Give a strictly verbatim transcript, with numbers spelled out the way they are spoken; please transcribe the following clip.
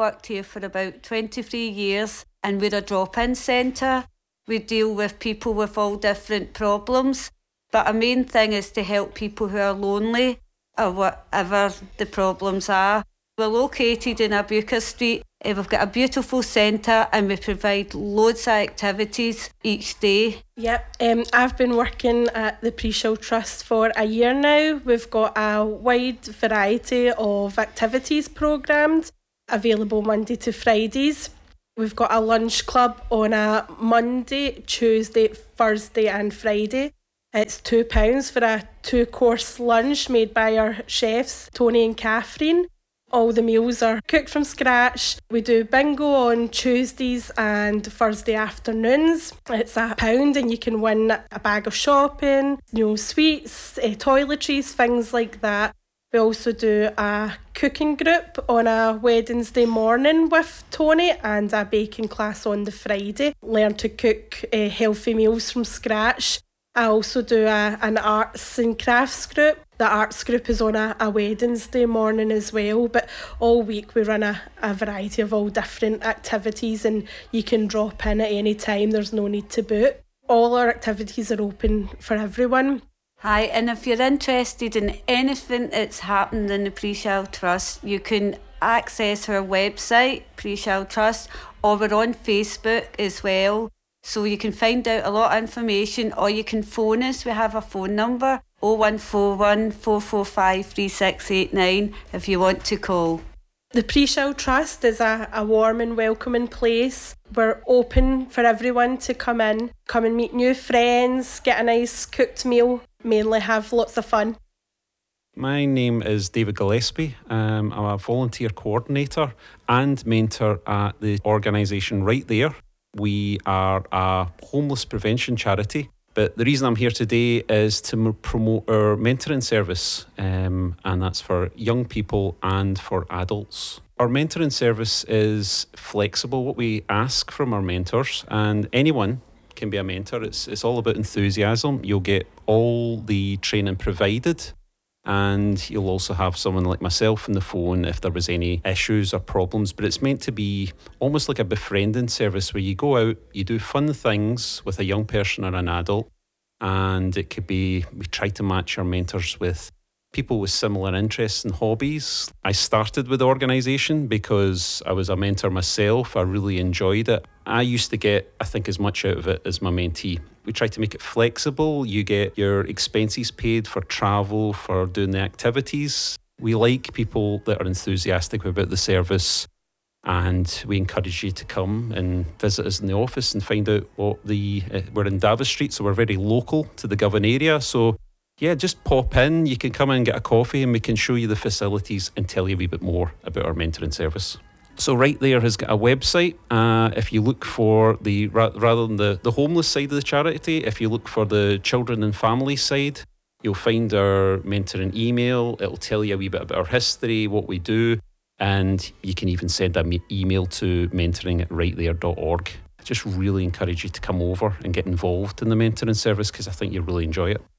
worked here for about twenty-three years and we're a drop-in centre. We deal with people with all different problems, but our main thing is to help people who are lonely or whatever the problems are. We're located in Abuka Street. We've got a beautiful centre and we provide loads of activities each day. Yep, um, I've been working at the Preshill Trust for a year now. We've got a wide variety of activities programmed, available Monday to Fridays. We've got a lunch club on a Monday, Tuesday, Thursday and Friday. It's two pounds for a two-course lunch made by our chefs, Tony and Catherine. All the meals are cooked from scratch. We do bingo on Tuesdays and Thursday afternoons. It's a pound and you can win a bag of shopping, you know, sweets, uh, toiletries, things like that. We also do a cooking group on a Wednesday morning with Tony and a baking class on the Friday. Learn to cook uh, healthy meals from scratch. I also do a, an arts and crafts group. The arts group is on a, a Wednesday morning as well, but all week we run a, a variety of all different activities and you can drop in at any time, there's no need to book. All our activities are open for everyone. Hi, and if you're interested in anything that's happened in the Preshill Trust, you can access our website, Preshill Trust, or we're on Facebook as well. So you can find out a lot of information, or you can phone us. We have a phone number, oh one four one, four four five, three six eight nine, if you want to call. The Preshill Trust is a, a warm and welcoming place. We're open for everyone to come in, come and meet new friends, get a nice cooked meal, mainly have lots of fun. My name is David Gillespie. Um, I'm a volunteer coordinator and mentor at the organisation Right There. We are a homeless prevention charity, but the reason I'm here today is to m- promote our mentoring service, um, and that's for young people and for adults. Our mentoring service is flexible, what we ask from our mentors, and anyone can be a mentor. It's, it's all about enthusiasm. You'll get all the training provided, and you'll also have someone like myself on the phone if there was any issues or problems. But it's meant to be almost like a befriending service where you go out, you do fun things with a young person or an adult, and it could be, we try to match our mentors with people with similar interests and hobbies. I started with the organisation because I was a mentor myself. I really enjoyed it. I used to get, I think, as much out of it as my mentee. We try to make it flexible. You get your expenses paid for travel, for doing the activities. We like people that are enthusiastic about the service, and we encourage you to come and visit us in the office and find out what the... Uh, we're in Davis Street, so we're very local to the Govan area. So yeah, just pop in. You can come in and get a coffee and we can show you the facilities and tell you a wee bit more about our mentoring service. So Right There has got a website. Uh, if you look for the, ra- rather than the, the homeless side of the charity, if you look for the children and family side, you'll find our mentoring email. It'll tell you a wee bit about our history, what we do, and you can even send an email to mentoring at right there dot org. I just really encourage you to come over and get involved in the mentoring service because I think you'll really enjoy it.